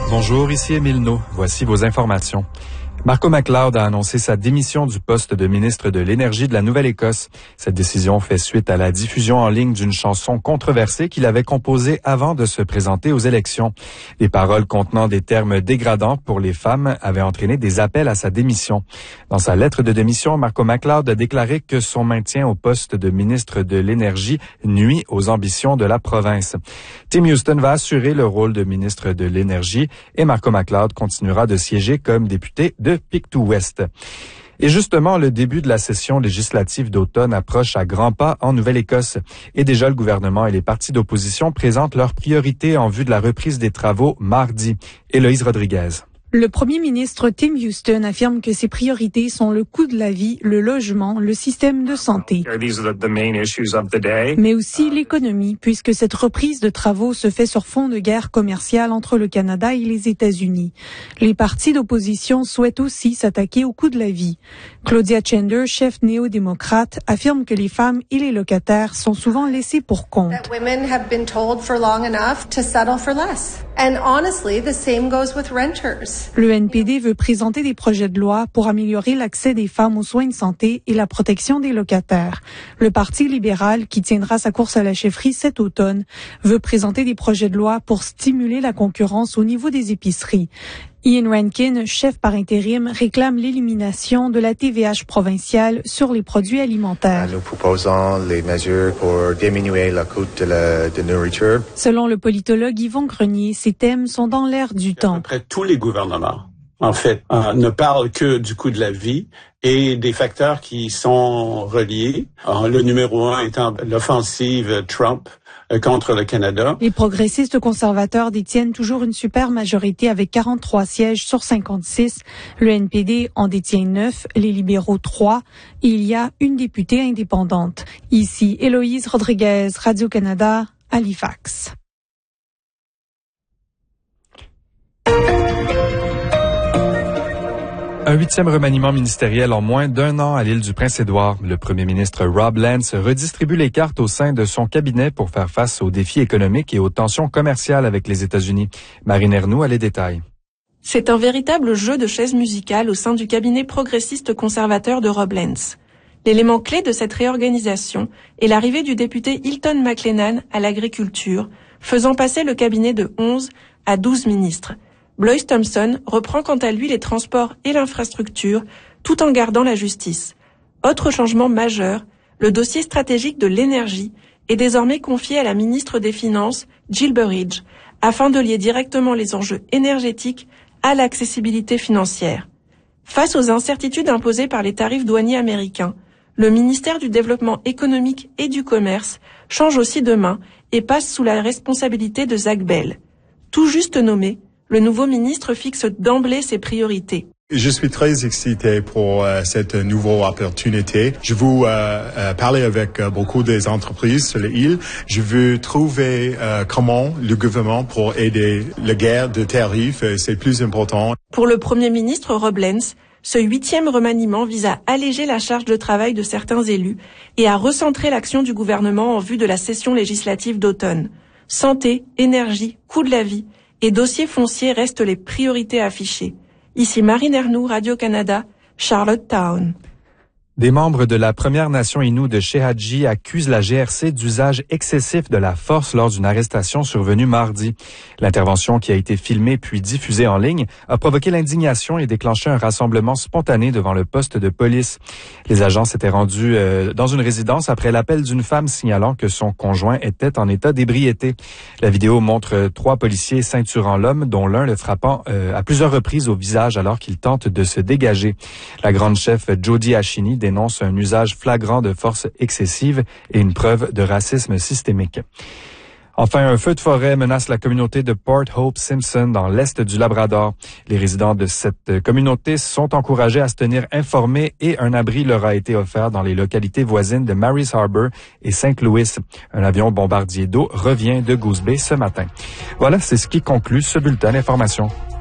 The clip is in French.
Bonjour, ici Émile No. Voici vos informations. Marco MacLeod a annoncé sa démission du poste de ministre de l'Énergie de la Nouvelle-Écosse. Cette décision fait suite à la diffusion en ligne d'une chanson controversée qu'il avait composée avant de se présenter aux élections. Les paroles contenant des termes dégradants pour les femmes avaient entraîné des appels à sa démission. Dans sa lettre de démission, Marco MacLeod a déclaré que son maintien au poste de ministre de l'Énergie nuit aux ambitions de la province. Tim Houston va assurer le rôle de ministre de l'Énergie et Marco MacLeod continuera de siéger comme député de Pictou-Ouest. Et justement, le début de la session législative d'automne approche à grands pas en Nouvelle-Écosse. Et déjà, le gouvernement et les partis d'opposition présentent leurs priorités en vue de la reprise des travaux mardi. Héloïse Rodriguez. Le premier ministre Tim Houston affirme que ses priorités sont le coût de la vie, le logement, le système de santé, mais aussi l'économie, puisque cette reprise de travaux se fait sur fond de guerre commerciale entre le Canada et les États-Unis. Les partis d'opposition souhaitent aussi s'attaquer au coût de la vie. Claudia Chender, chef néo-démocrate, affirme que les femmes et les locataires sont souvent laissés pour compte. Le NPD veut présenter des projets de loi pour améliorer l'accès des femmes aux soins de santé et la protection des locataires. Le Parti libéral, qui tiendra sa course à la chefferie cet automne, veut présenter des projets de loi pour stimuler la concurrence au niveau des épiceries. Ian Rankin, chef par intérim, réclame l'élimination de la TVH provinciale sur les produits alimentaires. Nous proposons les mesures pour diminuer le coût de la nourriture. Selon le politologue Yvon Grenier, ces thèmes sont dans l'air du temps. À peu près tous les gouvernements, en fait, ne parlent que du coût de la vie et des facteurs qui sont reliés. Le numéro 1 étant l'offensive Trump contre le Canada. Les progressistes conservateurs détiennent toujours une super majorité avec 43 sièges sur 56. Le NPD en détient 9, les libéraux 3 et il y a une députée indépendante. Ici, Héloïse Rodriguez, Radio-Canada, Halifax. Un 8e remaniement ministériel en moins d'1 an à l'île du Prince-Édouard. Le premier ministre Rob Lance redistribue les cartes au sein de son cabinet pour faire face aux défis économiques et aux tensions commerciales avec les États-Unis. Marine Ernoux a les détails. C'est un véritable jeu de chaises musicales au sein du cabinet progressiste conservateur de Rob Lance. L'élément clé de cette réorganisation est l'arrivée du député Hilton McLennan à l'agriculture, faisant passer le cabinet de 11 à 12 ministres. Blois Thompson reprend quant à lui les transports et l'infrastructure, tout en gardant la justice. Autre changement majeur, le dossier stratégique de l'énergie est désormais confié à la ministre des Finances, Jill Burridge, afin de lier directement les enjeux énergétiques à l'accessibilité financière. Face aux incertitudes imposées par les tarifs douaniers américains, le ministère du Développement économique et du Commerce change aussi de main et passe sous la responsabilité de Zach Bell. Tout juste nommé, le nouveau ministre fixe d'emblée ses priorités. Je suis très excité pour cette nouvelle opportunité. Je veux parler avec beaucoup des entreprises sur l'île. Je veux trouver comment le gouvernement pour aider la guerre de tarifs. C'est plus important. Pour le Premier ministre Rob Lance, ce 8e remaniement vise à alléger la charge de travail de certains élus et à recentrer l'action du gouvernement en vue de la session législative d'automne. Santé, énergie, coût de la vie et dossiers fonciers restent les priorités affichées. Ici Marine Ernoux, Radio-Canada, Charlottetown. Des membres de la Première Nation Innu de Shehaji accusent la GRC d'usage excessif de la force lors d'une arrestation survenue mardi. L'intervention, qui a été filmée puis diffusée en ligne, a provoqué l'indignation et déclenché un rassemblement spontané devant le poste de police. Les agents s'étaient rendus dans une résidence après l'appel d'une femme signalant que son conjoint était en état d'ébriété. La vidéo montre 3 policiers ceinturant l'homme, dont l'un le frappant à plusieurs reprises au visage alors qu'il tente de se dégager. La grande chef Jody Ashini dénonce un usage flagrant de force excessive et une preuve de racisme systémique. Enfin, un feu de forêt menace la communauté de Port Hope Simpson dans l'est du Labrador. Les résidents de cette communauté sont encouragés à se tenir informés et un abri leur a été offert dans les localités voisines de Mary's Harbour et St. Louis. Un avion bombardier d'eau revient de Goose Bay ce matin. Voilà, c'est ce qui conclut ce bulletin d'information.